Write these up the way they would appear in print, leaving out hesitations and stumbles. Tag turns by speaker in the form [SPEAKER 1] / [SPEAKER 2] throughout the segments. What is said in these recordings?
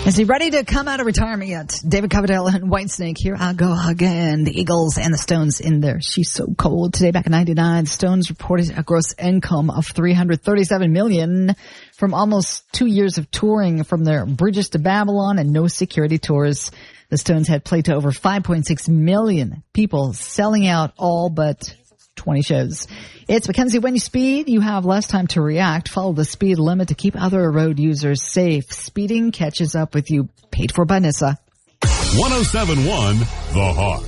[SPEAKER 1] Is he ready to come out of retirement yet? David Coverdale and Whitesnake, here I go again. The Eagles and the Stones in there. She's so cold. Today, back in 99, Stones reported a gross income of $337 million from almost 2 years of touring, from their Bridges to Babylon and No Security tours. The Stones had played to over 5.6 million people, selling out all but 20 shows. It's Mackenzie. When you speed, you have less time to react. Follow the speed limit to keep other road users safe. Speeding catches up with you. Paid for by NHTSA.
[SPEAKER 2] 107.1 The Hawk.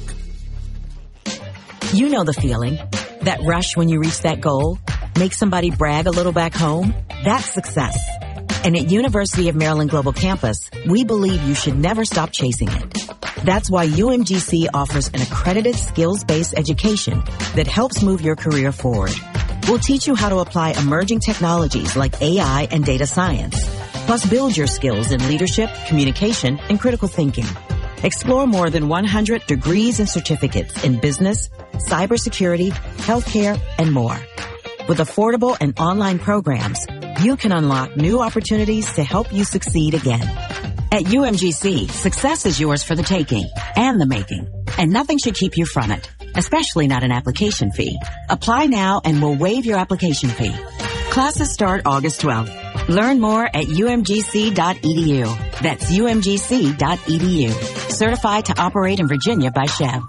[SPEAKER 3] You know the feeling. That rush when you reach that goal. Make somebody brag a little back home. That's success. And at University of Maryland Global Campus, we believe you should never stop chasing it. That's why UMGC offers an accredited skills-based education that helps move your career forward. We'll teach you how to apply emerging technologies like AI and data science, plus build your skills in leadership, communication, and critical thinking. Explore more than 100 degrees and certificates in business, cybersecurity, healthcare, and more. With affordable and online programs, you can unlock new opportunities to help you succeed again. At UMGC, success is yours for the taking and the making, and nothing should keep you from it, especially not an application fee. Apply now and we'll waive your application fee. Classes start August 12th. Learn more at umgc.edu. That's umgc.edu. Certified to operate in Virginia by Chev.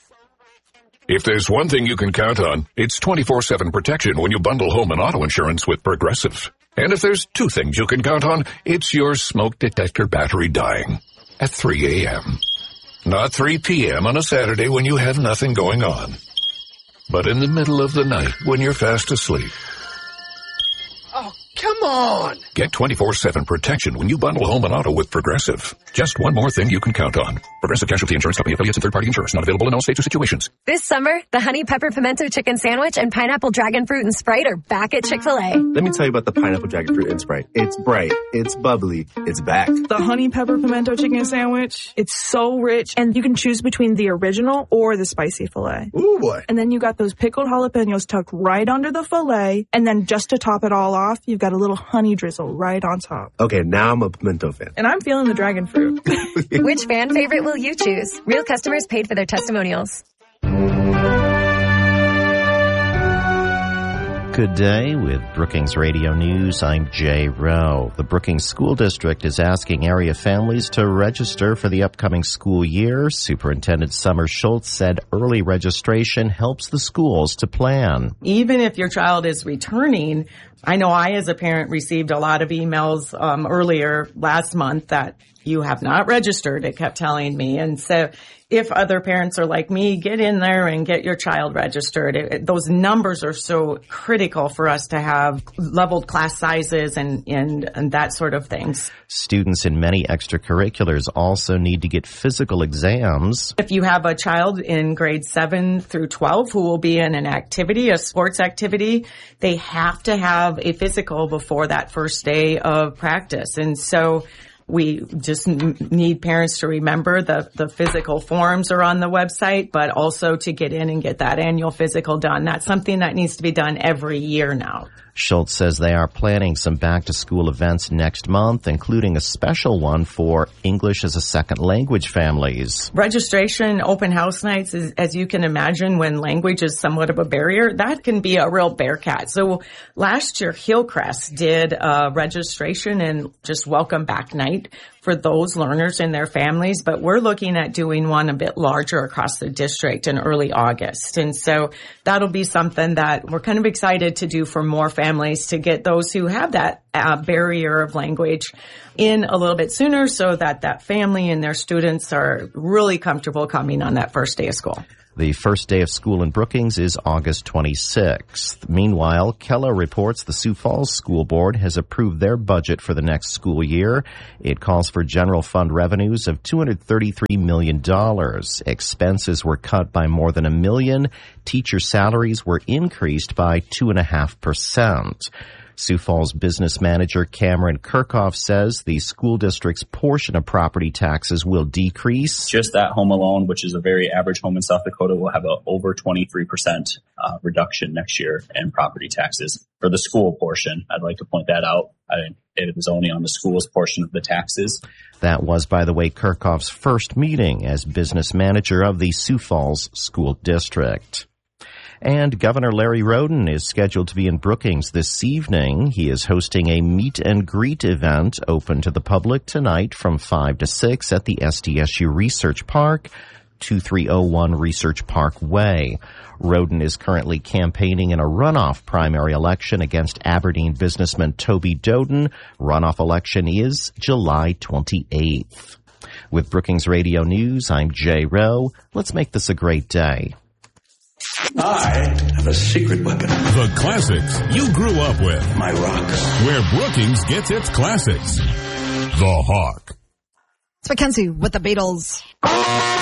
[SPEAKER 4] If there's one thing you can count on, it's 24/7 protection when you bundle home and auto insurance with Progressive. And if there's two things you can count on, it's your smoke detector battery dying at 3 a.m. Not 3 p.m. on a Saturday when you have nothing going on, but in the middle of the night when you're fast asleep.
[SPEAKER 5] Oh, come on!
[SPEAKER 4] Get 24/7 protection when you bundle home and auto with Progressive. Just one more thing you can count on. Progressive Casualty Insurance Company, affiliates, and third-party insurers. Not available in all states or situations.
[SPEAKER 6] This summer, the Honey Pepper Pimento Chicken Sandwich and Pineapple Dragon Fruit and Sprite are back at Chick-fil-A.
[SPEAKER 7] Let me tell you about the Pineapple Dragon Fruit and Sprite. It's bright, it's bubbly, it's back.
[SPEAKER 8] The Honey Pepper Pimento Chicken Sandwich, it's so rich, and you can choose between the original or the spicy filet.
[SPEAKER 7] Ooh, boy.
[SPEAKER 8] And then you got those pickled jalapenos tucked right under the filet, and then just to top it all off, you've got a little honey drizzle right on top.
[SPEAKER 7] Okay, now I'm a pimento fan.
[SPEAKER 8] And I'm feeling the dragon fruit.
[SPEAKER 6] Which fan favorite will you choose? Real customers paid for their testimonials.
[SPEAKER 9] Good day with Brookings Radio News. I'm Jay Rowe. The Brookings School District is asking area families to register for the upcoming school year. Superintendent Summer Schultz said early registration helps the schools to plan.
[SPEAKER 10] Even if your child is returning, I know I as a parent received a lot of emails earlier last month that you have not registered, it kept telling me. And so if other parents are like me, get in there and get your child registered. Those numbers are so critical for us to have leveled class sizes and that sort of things.
[SPEAKER 9] Students in many extracurriculars also need to get physical exams.
[SPEAKER 10] If you have a child in grades 7 through 12 who will be in an activity, a sports activity, they have to have a physical before that first day of practice. And so we just need parents to remember the physical forms are on the website, but also to get in and get that annual physical done. That's something that needs to be done every year now.
[SPEAKER 9] Schultz says they are planning some back-to-school events next month, including a special one for English as a second language families.
[SPEAKER 10] Registration, open house nights, as you can imagine, when language is somewhat of a barrier, that can be a real bear cat. So last year, Hillcrest did a registration and just welcome back night for those learners and their families, but we're looking at doing one a bit larger across the district in early August. And so that'll be something that we're kind of excited to do for more families, to get those who have that barrier of language in a little bit sooner so that that family and their students are really comfortable coming on that first day of school.
[SPEAKER 9] The first day of school in Brookings is August 26th. Meanwhile, Keller reports the Sioux Falls School Board has approved their budget for the next school year. It calls for general fund revenues of $233 million. Expenses were cut by more than $1 million. Teacher salaries were increased by 2.5%. Sioux Falls business manager Cameron Kirchhoff says the school district's portion of property taxes will decrease.
[SPEAKER 11] Just that home alone, which is a very average home in South Dakota, will have a over 23% reduction next year in property taxes. For the school portion, I'd like to point that out. It was only on the school's portion of the taxes.
[SPEAKER 9] That was, by the way, Kirchhoff's first meeting as business manager of the Sioux Falls School District. And Governor Larry Roden is scheduled to be in Brookings this evening. He is hosting a meet and greet event open to the public tonight from 5 to 6 at the SDSU Research Park, 2301 Research Park Way. Roden is currently campaigning in a runoff primary election against Aberdeen businessman Toby Doden. Runoff election is July 28th. With Brookings Radio News, I'm Jay Rowe. Let's make this a great day.
[SPEAKER 12] I have a secret weapon.
[SPEAKER 2] The classics you grew up with.
[SPEAKER 12] My rock.
[SPEAKER 2] Where Brookings gets its classics. The Hawk.
[SPEAKER 1] It's Mackenzie with the Beatles.